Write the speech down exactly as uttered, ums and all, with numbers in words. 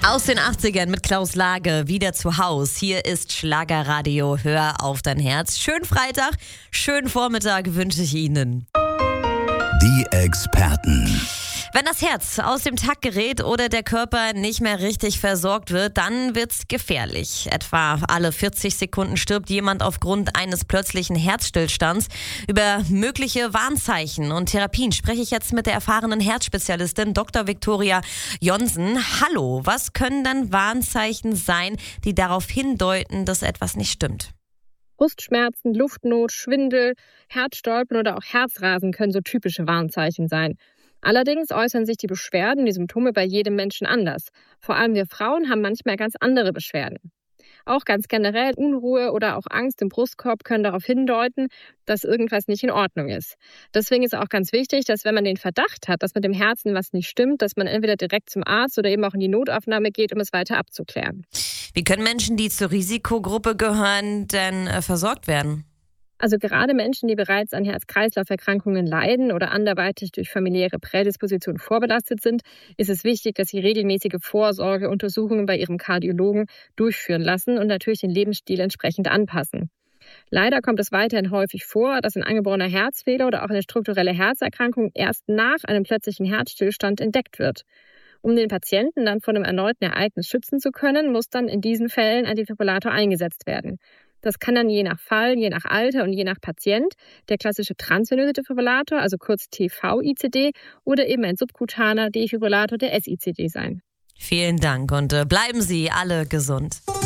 Aus den achtzigern mit Klaus Lage wieder zu Haus. Hier ist Schlagerradio. Hör auf dein Herz. Schönen Freitag, schönen Vormittag wünsche ich Ihnen. Die Experten. Wenn das Herz aus dem Takt gerät oder der Körper nicht mehr richtig versorgt wird, dann wird's gefährlich. Etwa alle vierzig Sekunden stirbt jemand aufgrund eines plötzlichen Herzstillstands. Über mögliche Warnzeichen und Therapien spreche ich jetzt mit der erfahrenen Herzspezialistin Doktor Viktoria Jonsen. Hallo, was können denn Warnzeichen sein, die darauf hindeuten, dass etwas nicht stimmt? Brustschmerzen, Luftnot, Schwindel, Herzstolpern oder auch Herzrasen können so typische Warnzeichen sein. Allerdings äußern sich die Beschwerden, die Symptome bei jedem Menschen anders. Vor allem wir Frauen haben manchmal ganz andere Beschwerden. Auch ganz generell Unruhe oder auch Angst im Brustkorb können darauf hindeuten, dass irgendwas nicht in Ordnung ist. Deswegen ist auch ganz wichtig, dass wenn man den Verdacht hat, dass mit dem Herzen was nicht stimmt, dass man entweder direkt zum Arzt oder eben auch in die Notaufnahme geht, um es weiter abzuklären. Wie können Menschen, die zur Risikogruppe gehören, denn äh, versorgt werden? Also gerade Menschen, die bereits an Herz-Kreislauf-Erkrankungen leiden oder anderweitig durch familiäre Prädisposition vorbelastet sind, ist es wichtig, dass sie regelmäßige Vorsorgeuntersuchungen bei ihrem Kardiologen durchführen lassen und natürlich den Lebensstil entsprechend anpassen. Leider kommt es weiterhin häufig vor, dass ein angeborener Herzfehler oder auch eine strukturelle Herzerkrankung erst nach einem plötzlichen Herzstillstand entdeckt wird. Um den Patienten dann vor einem erneuten Ereignis schützen zu können, muss dann in diesen Fällen ein Defibrillator eingesetzt werden. Das kann dann je nach Fall, je nach Alter und je nach Patient der klassische transvenöse Defibrillator, also kurz T V I C D, oder eben ein subkutaner Defibrillator, der S I C D sein. Vielen Dank und äh, bleiben Sie alle gesund.